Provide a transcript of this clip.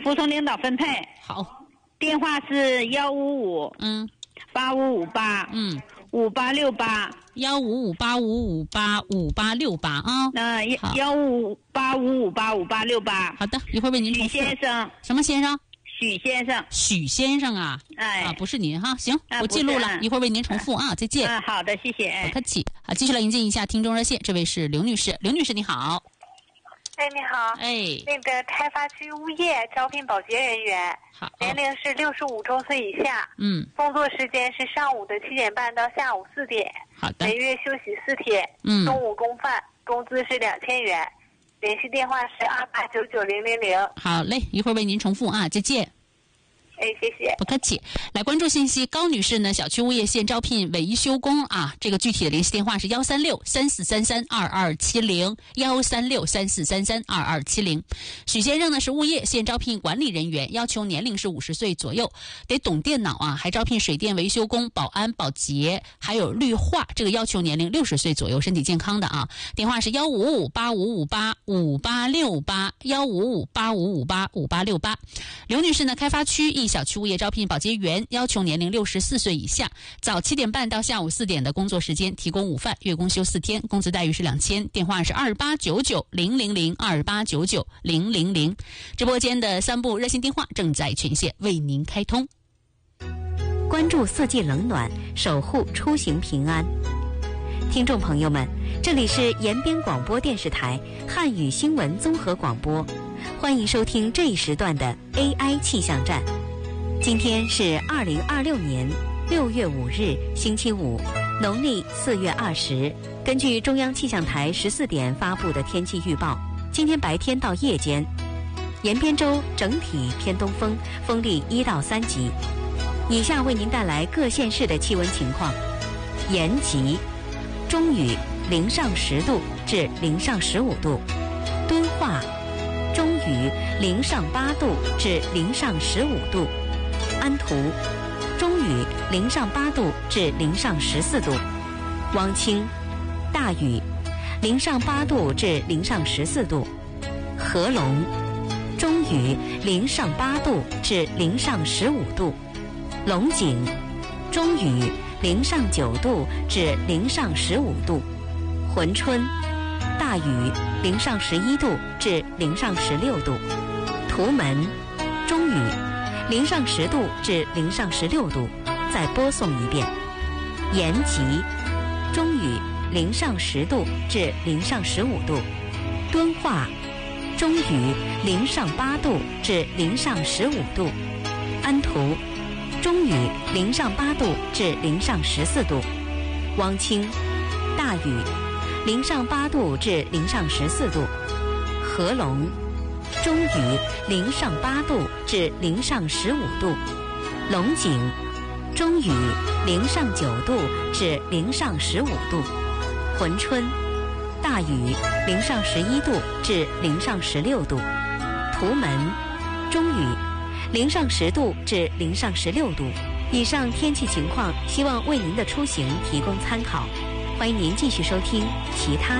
服从领导分配。 好， 电话是15585585868。 15585585868啊。 15585585868。 好的，一会儿为您重复。 许先生。 什么先生？ 许先生。 许先生啊。不是您哈。行，我记录了，一会儿为您重复啊。再见。 好的，谢谢。 不客气。好，继续来迎接一下听众热线，这位是刘女士。刘女士你好。 你好。那个开发区物业招聘保洁人员，年龄是65周岁以下。工作时间是上午的7点半到下午4点。 好的。 每月休息4天。中午供饭，工资是2000元。联系电话是28990000。 好嘞，一会儿为您重复啊，再见。 谢谢。 不客气。来关注信息，高女士呢，小区物业现招聘维修工啊，这个具体的联系电话是13634332270，13634332270。许先生呢是物业现招聘管理人员，要求年龄是50岁左右，得懂电脑啊，还招聘水电维修工、保安、保洁，还有绿化，这个要求年龄60岁左右，身体健康的啊。电话是15585585868，15585585868。刘女士呢，开发区一小区物业招聘保洁员，要求年龄64岁以下，早7点半到下午4点的工作时间，提供午饭，月工休4天，工资待遇是2000。电话是28990002899000。直播间的3部热线电话正在全线为您开通。 关注四季冷暖，守护出行平安。听众朋友们，这里是延边广播电视台汉语新闻综合广播，欢迎收听这一时段的 AI 气象站。今天是2026年6月5日星期五，农历4月20。根据中央气象台14点发布的天气预报，今天白天到夜间，延边州整体偏东风，风力1到3级。以下为您带来各县市的气温情况：延吉中雨0上10度至0上15度，敦化中雨0上8度至0上15度，安图中雨0上8度至0上14度，汪清大雨0上8度至0上14度，合龙中雨0上8度至0上15度，龙井中雨0上9度至0上15度，珲春大雨0上11度至0上16度，图门中雨0上10度至0上16度。再播送一遍：延吉中雨0上10度至0上15度，敦化中雨0上8度至0上15度，安图中雨0上8度至0上14度，汪清大雨0上8度至0上14度，合龙中雨0上8度至0上15度，龙井中雨0上9度至0上15度，珲春大雨0上11度至0上16度，图门中雨0上10度至0上16度。以上天气情况，希望为您的出行提供参考。欢迎您继续收听其他